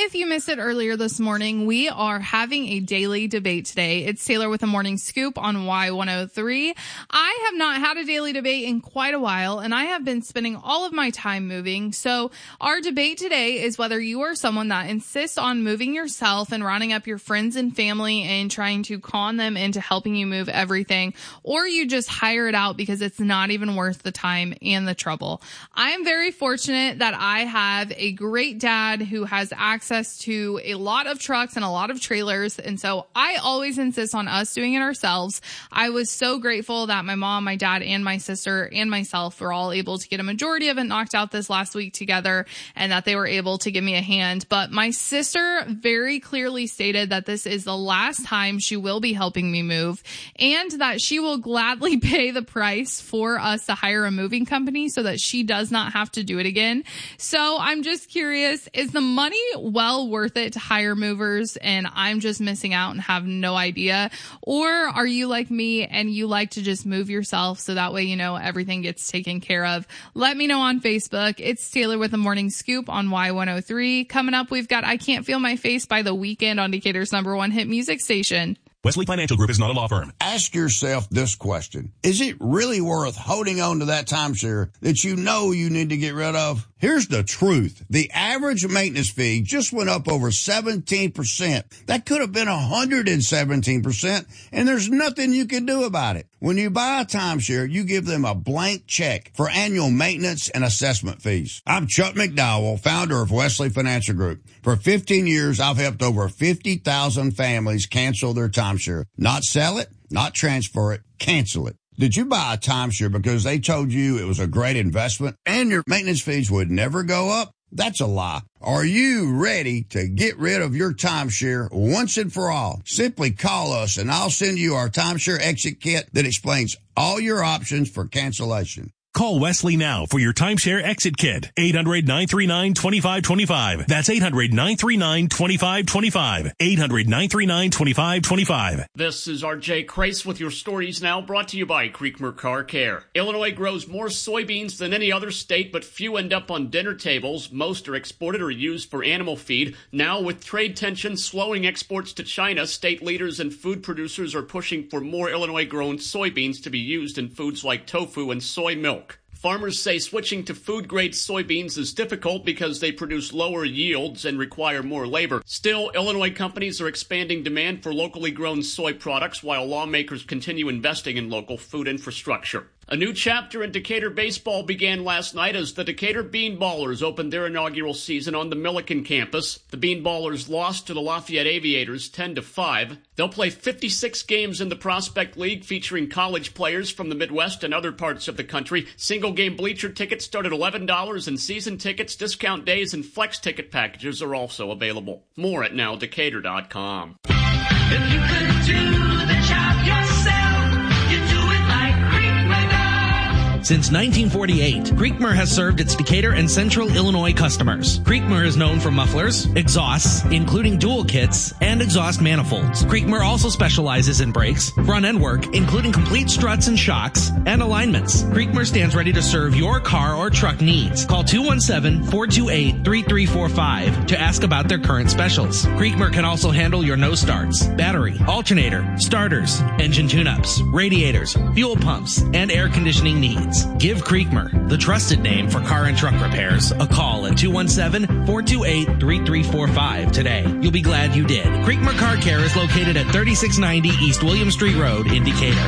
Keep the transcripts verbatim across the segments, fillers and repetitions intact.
if you missed it earlier this morning, we are having a daily debate today. It's Taylor with a morning scoop on Y one oh three. I have not had a daily debate in quite a while, and I have been spending all of my time moving. So our debate today is whether you are someone that insists on moving yourself and rounding up your friends and family and trying to con them into helping you move everything, or you just hire it out because it's not even worth the time and the trouble. I am very fortunate that I have a great dad who has access to a lot of trucks and a lot of trailers. And so I always insist on us doing it ourselves. I was so grateful that my mom, my dad, and my sister and myself were all able to get a majority of it knocked out this last week together, and that they were able to give me a hand. But my sister very clearly stated that this is the last time she will be helping me move, and that she will gladly pay the price for us to hire a moving company so that she does not have to do it again. So I'm just curious, is the money well worth it to hire movers and I'm just missing out and have no idea? Or are you like me and you like to just move yourself so that way you know everything gets taken care of? Let me know on Facebook. It's Taylor with a morning scoop on Y one oh three. Coming up, we've got I Can't Feel My Face by The Weeknd on Decatur's number one hit music station. Wesley Financial Group is not a law firm. Ask yourself this question. Is it really worth holding on to that timeshare that you know you need to get rid of? Here's the truth. The average maintenance fee just went up over seventeen percent. That could have been one hundred seventeen percent, and there's nothing you can do about it. When you buy a timeshare, you give them a blank check for annual maintenance and assessment fees. I'm Chuck McDowell, founder of Wesley Financial Group. For fifteen years, I've helped over fifty thousand families cancel their timeshare. Not sell it, not transfer it, cancel it. Did you buy a timeshare because they told you it was a great investment and your maintenance fees would never go up? That's a lie. Are you ready to get rid of your timeshare once and for all? Simply call us and I'll send you our timeshare exit kit that explains all your options for cancellation. Call Wesley now for your timeshare exit kit. eight hundred, nine three nine, two five two five. That's eight hundred, nine three nine, two five two five. eight hundred, nine three nine, two five two five. This is R J Crace with your stories now, brought to you by Creekmer Car Care. Illinois grows more soybeans than any other state, but few end up on dinner tables. Most are exported or used for animal feed. Now, with trade tensions slowing exports to China, state leaders and food producers are pushing for more Illinois-grown soybeans to be used in foods like tofu and soy milk. Farmers say switching to food-grade soybeans is difficult because they produce lower yields and require more labor. Still, Illinois companies are expanding demand for locally grown soy products while lawmakers continue investing in local food infrastructure. A new chapter in Decatur baseball began last night as the Decatur Beanballers opened their inaugural season on the Milliken campus. The Beanballers lost to the Lafayette Aviators ten to five. They'll play fifty-six games in the Prospect League featuring college players from the Midwest and other parts of the country. Single-game bleacher tickets start at eleven dollars, and season tickets, discount days, and flex ticket packages are also available. More at now decatur dot com. If you could do the job yourself, you do it like Creekmer does. Since nineteen forty-eight, Creekmer has served its Decatur and Central Illinois customers. Creekmer is known for mufflers, exhausts, including dual kits, and exhaust manifolds. Creekmer also specializes in brakes, front-end work, including complete struts and shocks, and alignments. Creekmer stands ready to serve your car or truck needs. Call two one seven, four two eight, three three four five to ask about their current specials. Creekmer can also handle your no-starts, battery, alternator, starters, engine tune-ups, radiators, fuel pumps, and air conditioning needs. Give Creekmer, the trusted name for car and truck repairs, a call at two one seven, four two eight, three three four five today. You'll be glad you did. Creekmer Car Care is located at thirty-six ninety East William Street Road in Decatur.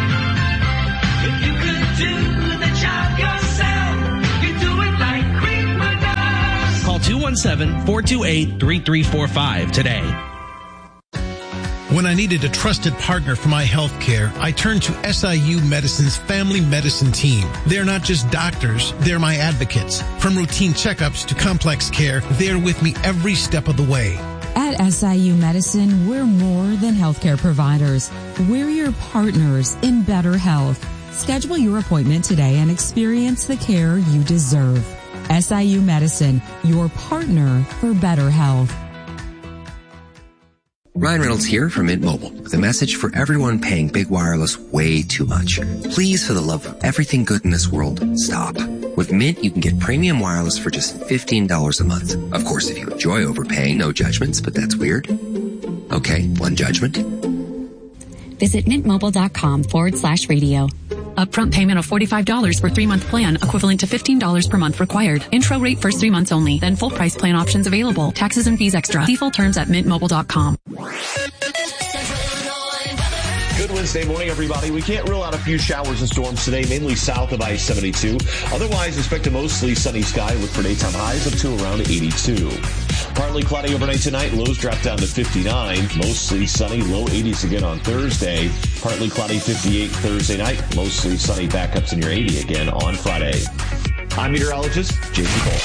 If you could do the job yourself, you do it like Creekmer does. Call two one seven, four two eight, three three four five today. When I needed a trusted partner for my health care, I turned to S I U Medicine's Family Medicine Team. They're not just doctors, they're my advocates. From routine checkups to complex care, they're with me every step of the way. At S I U Medicine, we're more than healthcare providers. We're your partners in better health. Schedule your appointment today and experience the care you deserve. S I U Medicine, your partner for better health. Ryan Reynolds here from Mint Mobile with a message for everyone paying big wireless way too much. Please, for the love of everything good in this world, stop. With Mint, you can get premium wireless for just fifteen dollars a month. Of course, if you enjoy overpaying, no judgments, but that's weird. Okay, one judgment. Visit mintmobile.com forward slash radio. Upfront payment of forty-five dollars for three-month plan, equivalent to fifteen dollars per month required. Intro rate first three months only, then full price plan options available. Taxes and fees extra. See full terms at mint mobile dot com. Good Wednesday morning, everybody. We can't rule out a few showers and storms today, mainly south of I seventy-two. Otherwise, expect a mostly sunny sky. Look for daytime highs up to around eighty-two. Partly cloudy overnight tonight. Lows drop down to fifty-nine. Mostly sunny. Low eighties again on Thursday. Partly cloudy fifty-eight Thursday night. Mostly sunny back up to near eighty again on Friday. I'm meteorologist Jason Cole.